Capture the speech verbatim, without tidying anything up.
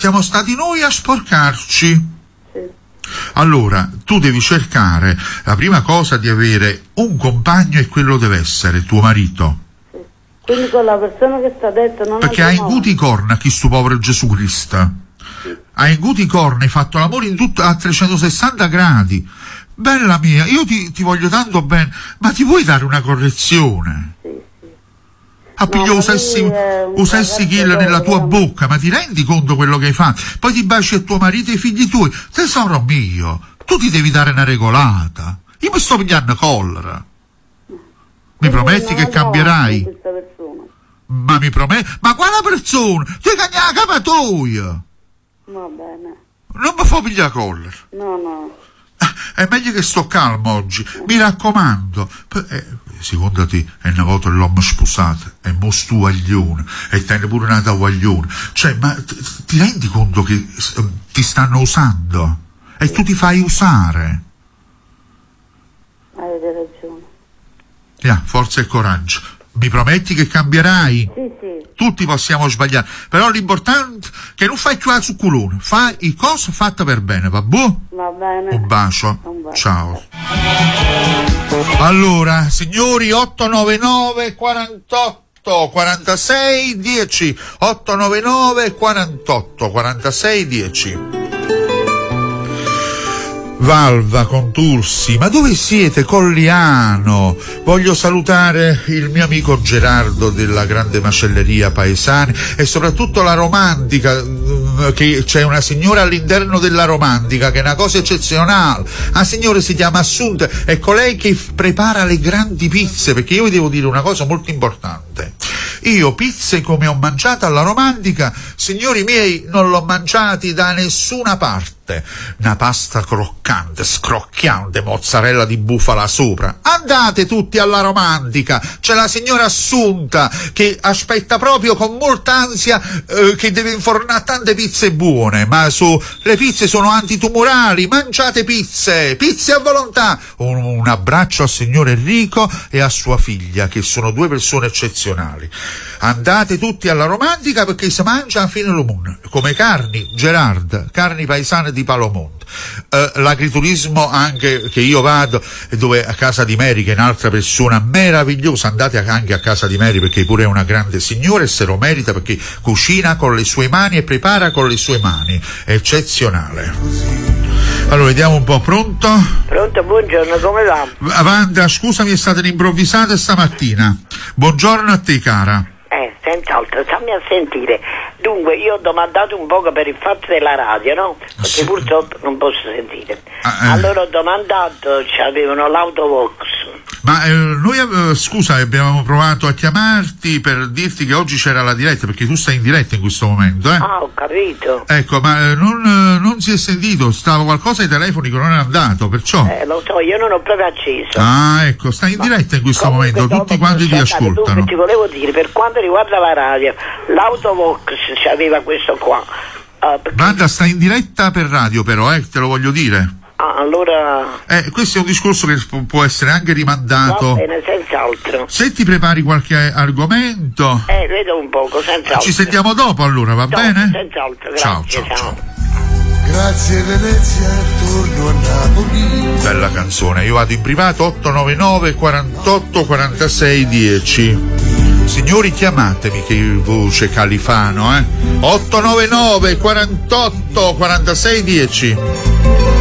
siamo stati noi a sporcarci. Sì. Allora, tu devi cercare, la prima cosa, di avere un compagno, e quello deve essere tuo marito. Sì. Quindi con la persona che sta detto non perché hai inguti corna chi sto povero Gesù Cristo. Sì. Hai inguti corna, hai fatto l'amore in tutto a trecentosessanta gradi. Bella mia, io ti, ti voglio tanto bene, ma ti vuoi dare una correzione? Sì, sì. Ah, No, piglio, usassi, usassi kill nella tua bocca, ma ti rendi conto quello che hai fatto? Poi ti baci a tuo marito e ai figli tuoi. Tesoro mio, tu ti devi dare una regolata. Io mi sto pigliando collera. Mi prometti che cambierai? Ma mi prometti? Ma quale persona? Ti cagna la capatoia! Va bene. Non mi fa pigliare collera. No, no. È meglio che sto calmo oggi, mi raccomando. Eh, secondo te è una volta l'uomo sposato, è mo stu guaglione, e te ne pure una da guaglione. Cioè, ma t- ti rendi conto che eh, ti stanno usando? E tu ti fai usare. Avete ragione. Yeah, forza e coraggio. Mi prometti che cambierai? Sì, sì. Tutti possiamo sbagliare, però l'importante è che non fai più la succulone, fai il coso fatta per bene, va boh? Va bene. Un bacio. Un bacio. Ciao. Allora, signori, otto nove nove quarantotto quarantasei dieci, otto nove nove quarantotto quarantasei dieci. Valva, Contursi, ma dove siete? Colliano. Voglio salutare il mio amico Gerardo della grande macelleria Paesani e soprattutto la Romantica, che c'è una signora all'interno della Romantica che è una cosa eccezionale. La signora si chiama Assunta, è colei che prepara le grandi pizze, perché io vi devo dire una cosa molto importante. Io pizze come ho mangiato alla Romantica, signori miei, non l'ho mangiati da nessuna parte. Una pasta croccante, scrocchiante, mozzarella di bufala sopra. Andate tutti alla Romantica, c'è la signora Assunta che aspetta proprio con molta ansia eh, che deve infornare tante pizze buone, ma su, le pizze sono antitumorali, mangiate pizze, pizze a volontà. Un, un abbraccio al signor Enrico e a sua figlia, che sono due persone eccezionali. Andate tutti alla Romantica perché si mangia a fine lumone, come carni, Gerard, carni paesane di Palomonte. Uh, l'agriturismo anche che io vado, dove a casa di Mary, che è un'altra persona meravigliosa, andate anche a casa di Mary perché pure è una grande signora e se lo merita, perché cucina con le sue mani e prepara con le sue mani, è eccezionale. Allora, vediamo un po', pronto? Pronto, buongiorno, come va? Wanda, scusami, è stata un'improvvisata stamattina. Buongiorno a te, cara. Eh, senz'altro, stammi a sentire. Dunque, io ho domandato un poco per il fatto della radio, no? Perché sì. Purtroppo non posso sentire. Ah, eh. Allora ho domandato, c'avevano l'autovox. Ma eh, noi, eh, scusa, abbiamo provato a chiamarti per dirti che oggi c'era la diretta, perché tu stai in diretta in questo momento, eh? Ah, ho capito. Ecco, ma eh, non, eh, non si è sentito, stava qualcosa ai telefoni che non è andato, perciò... Eh, lo so, io non ho proprio acceso. Ah, ecco, stai in diretta in questo Comunque, momento, tutti quanti ti scusate, ascoltano. Dunque, ti volevo dire, per quanto riguarda la radio, l'autovox c'aveva questo qua. Uh, perché... Wanda, stai in diretta per radio però, eh, te lo voglio dire. Ah, allora... Eh, questo è un discorso che può essere anche rimandato. Va bene, senz'altro. Se ti prepari qualche argomento... Eh, vedo un poco, senz'altro. Ci sentiamo dopo allora, va dopo, bene? Senz'altro, grazie, ciao, ciao, ciao. ciao. Grazie Venezia, torno a Napoli. Bella canzone, io vado in privato otto nove nove quarantotto quarantasei dieci. Signori, chiamatemi, che voce Califano, eh? otto nove nove quarantotto quarantasei dieci.